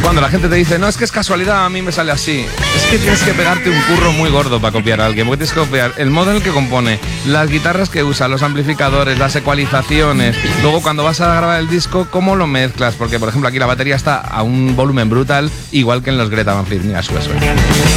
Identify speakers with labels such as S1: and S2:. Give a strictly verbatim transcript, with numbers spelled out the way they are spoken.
S1: cuando la gente te dice, no, es que es casualidad, a mí me sale así. Es que tienes que pegarte un curro muy gordo para copiar a alguien, porque tienes que copiar el modo en el que compone, las guitarras que usa, los amplificadores, las ecualizaciones. Luego cuando vas a grabar el disco, cómo lo mezclas, porque por ejemplo aquí la batería está a un volumen brutal, igual que en los Greta Van Fleet. Mira, sube, sube.